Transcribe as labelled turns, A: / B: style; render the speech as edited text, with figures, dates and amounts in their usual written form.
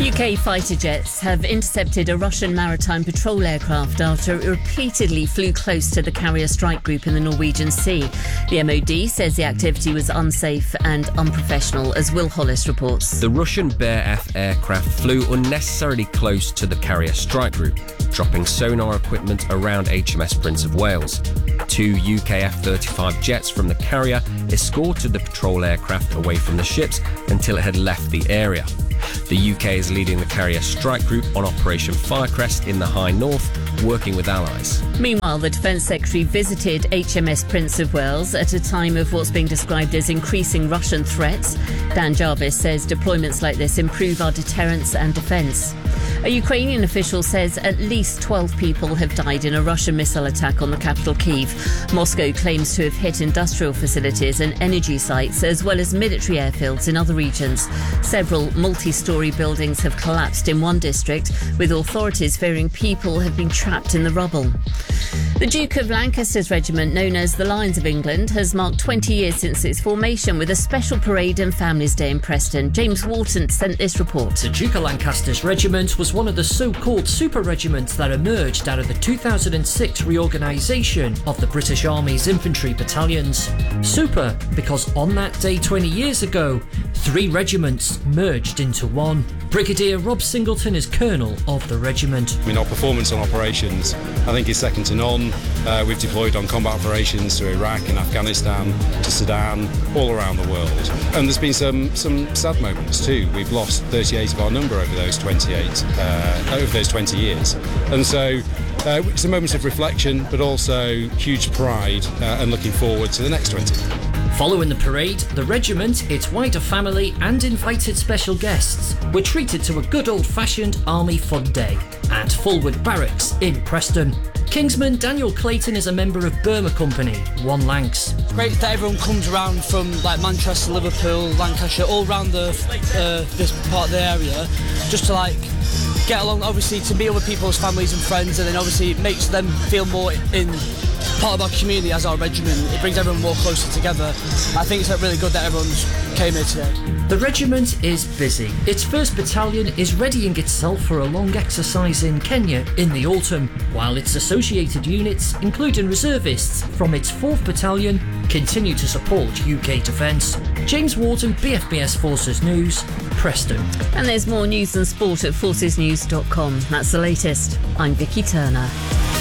A: UK fighter jets have intercepted a Russian maritime patrol aircraft after it repeatedly flew close to the carrier strike group in the Norwegian Sea. The MOD says the activity was unsafe and unprofessional, as Will Hollis reports.
B: The Russian Bear F aircraft flew unnecessarily close to the carrier strike group, dropping sonar equipment around HMS Prince of Wales. 2 UK F-35 jets from the carrier escorted the patrol aircraft away from the ships until it had left the area. The UK is leading the carrier strike group on Operation Firecrest in the High North, working with allies.
A: Meanwhile, the Defence Secretary visited HMS Prince of Wales at a time of what's being described as increasing Russian threats. Dan Jarvis says deployments like this improve our deterrence and defence. A Ukrainian official says at least 12 people have died in a Russian missile attack on the capital Kyiv. Moscow claims to have hit industrial facilities and energy sites, as well as military airfields in other regions. Several multi-storey buildings have collapsed in one district, with authorities fearing people have been trapped in the rubble. The Duke of Lancaster's regiment, known as the Lions of England, has marked 20 years since its formation with a special parade and Families' Day in Preston. James Wharton sent this report.
C: The Duke of Lancaster's regiment was one of the so-called super regiments that emerged out of the 2006 reorganisation of the British Army's infantry battalions. Super because on that day 20 years ago, 3 regiments merged into one. Brigadier Rob Singleton is colonel of the regiment.
D: Our performance on operations, I think, is second to none. We've deployed on combat operations to Iraq and Afghanistan, to Sudan, all around the world. And there's been some sad moments too. We've lost 38 of our number over those 20 years. And so it's a moment of reflection, but also huge pride and looking forward to the next 20.
C: Following the parade, the regiment, its wider family and invited special guests were treated to a good old-fashioned Army fun day at Fulwood Barracks in Preston. Kingsman Daniel Clayton is a member of Burma Company, 1 Lancs.
E: It's great that everyone comes around from like Manchester, Liverpool, Lancashire, all around this part of the area, just to get along, obviously to meet with people's families and friends, and then obviously it makes them feel more in part of our community as our regiment. It brings everyone more closer together. I think it's really good that everyone's came here today.
C: The regiment is busy. Its 1st battalion is readying itself for a long exercise in Kenya in the autumn, while its associated units, including reservists from its 4th battalion, continue to support UK defence. James Wharton, BFBS Forces News, Preston.
A: And there's more news and sport at forcesnews.com. That's the latest. I'm Vicky Turner.